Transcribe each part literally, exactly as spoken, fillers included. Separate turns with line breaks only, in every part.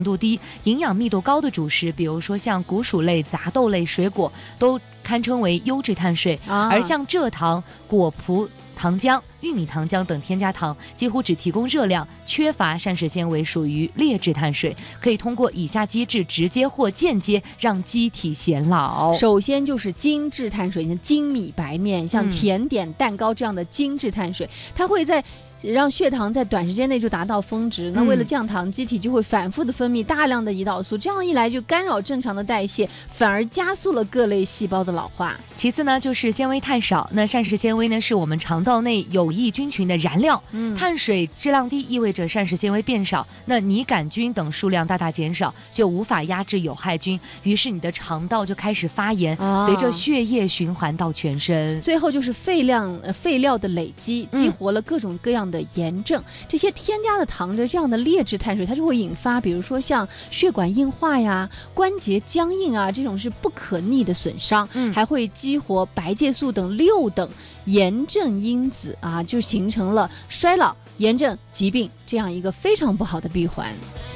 度低、营养密度高的主食，比如说像谷薯类、杂豆类、水果，都堪称为优质碳水。
啊、
而像蔗糖、果葡糖浆、玉米糖浆等添加糖几乎只提供热量，缺乏膳食纤维，属于劣质碳水，可以通过以下机制直接或间接让机体显老。
首先就是精致碳水，像精米白面、像甜点、蛋糕这样的精致碳水，嗯、它会在让血糖在短时间内就达到峰值。那为了降糖，机体就会反复的分泌大量的胰岛素，这样一来就干扰正常的代谢，反而加速了各类细胞的老化。
其次呢，就是纤维太少。那膳食纤维呢，是我们肠道内有益菌群的燃料。嗯，碳水质量低意味着膳食纤维变少，那拟杆菌等数量大大减少，就无法压制有害菌，于是你的肠道就开始发炎，啊、随着血液循环到全身。
最后就是废量、呃、废料的累积，激活了各种各样的炎症。嗯、这些添加的糖的这样的劣质碳水，它就会引发，比如说像血管硬化呀、关节僵硬啊，这种是不可逆的损伤，嗯、还会激活白介素等六等炎症因子啊，就形成了衰老、炎症、疾病这样一个非常不好的闭环。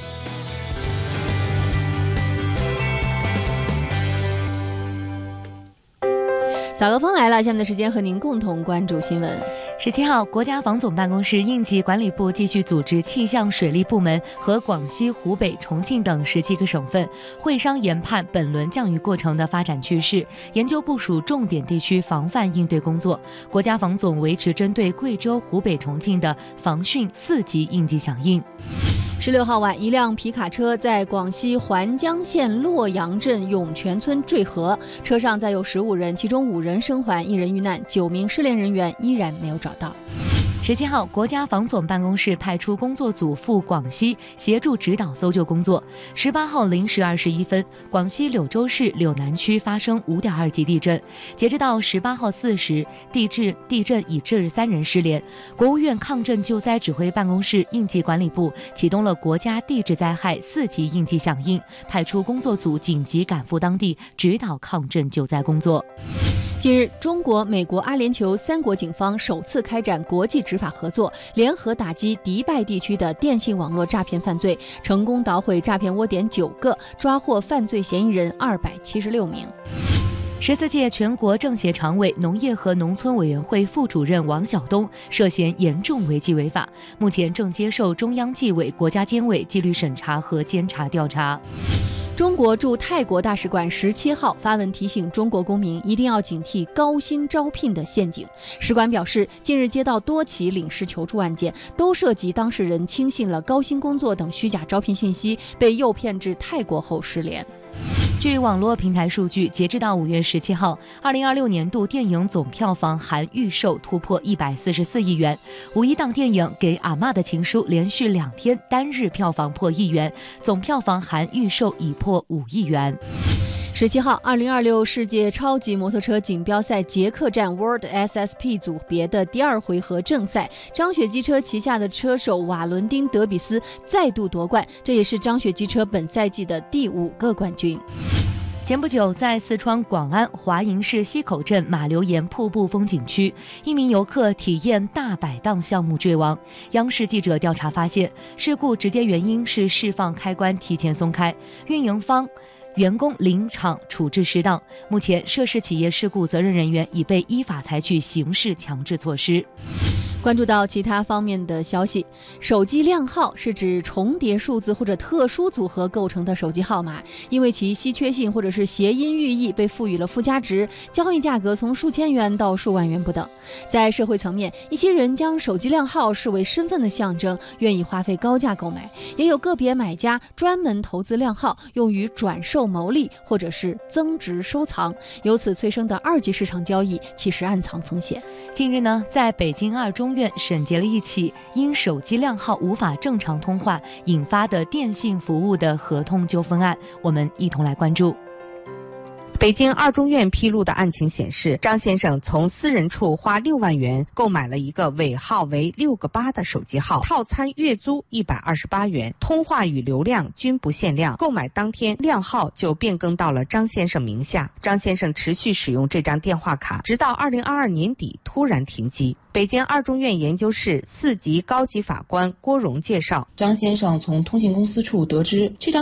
早高峰来了，下面的时间和您共同关注新闻。
十七号，国家防总办公室应急管理部继续组织气象水利部门和广西、湖北、重庆等十七个省份会商研判本轮降雨过程的发展趋势，研究部署重点地区防范应对工作。国家防总维持针对贵州、湖北、重庆的防汛四级应急响应。
十六号晚，一辆皮卡车在广西环江县洛阳镇涌泉村坠河，车上载有十五人，其中五人生还，一人遇难，九名失联人员依然没有找到。
十七号，国家防总办公室派出工作组赴广西协助指导搜救工作。十八号零时二十一分，广西柳州市柳南区发生五点二级地震。截止到十八号四时，地震地震已致三人失联。国务院抗震救灾指挥办公室应急管理部启动了国家地质灾害四级应急响应，派出工作组紧急赶赴当地指导抗震救灾工作。
近日，中国、美国、阿联酋三国警方首次开展国际执法合作，联合打击迪拜地区的电信网络诈骗犯罪，成功捣毁诈骗窝点九个，抓获犯罪嫌疑人二百七十六名。
十四届全国政协常委、农业和农村委员会副主任王晓东涉嫌严重违纪违法，目前正接受中央纪委、国家监委纪律审查和监察调查。
中国驻泰国大使馆十七号发文提醒中国公民一定要警惕高薪招聘的陷阱。使馆表示，近日接到多起领事求助案件，都涉及当事人轻信了高薪工作等虚假招聘信息，被诱骗至泰国后失联。
据网络平台数据，截至到五月十七号，二零二六年度电影总票房含预售突破一百四十四亿元。五一档电影《给阿嬷的情书》连续两天单日票房破亿元，总票房含预售已破五亿元。
十七号，二零二六世界超级摩托车锦标赛捷克站 World S S P 组别的第二回合正赛，张雪机车旗下的车手瓦伦丁·德比斯再度夺冠，这也是张雪机车本赛季的第五个冠军。
前不久，在四川广安华营市溪口镇马流岩瀑布风景区，一名游客体验大摆荡项目坠亡。央视记者调查发现，事故直接原因是释放开关提前松开，运营方员工临场处置失当。目前，涉事企业事故责任人员已被依法采取刑事强制措施。
关注到其他方面的消息，手机靓号是指重叠数字或者特殊组合构成的手机号码，因为其稀缺性或者是谐音寓意被赋予了附加值，交易价格从数千元到数万元不等。在社会层面，一些人将手机靓号视为身份的象征，愿意花费高价购买，也有个别买家专门投资靓号，用于转售牟利或者是增值收藏，由此催生的二级市场交易其实暗藏风险。
近日呢，在北京二中院审结了一起因手机靓号无法正常通话引发的电信服务的合同纠纷案，我们一同来关注。
北京二中院披露的案情显示，张先生从私人处花六万元购买了一个尾号为六个八的手机号，套餐月租一百二十八元，通话与流量均不限量。购买当天，靓号就变更到了张先生名下。张先生持续使用这张电话卡，直到二零二二年底突然停机。北京二中院研究室四级高级法官郭荣介绍，
张先生从通信公司处得知，这张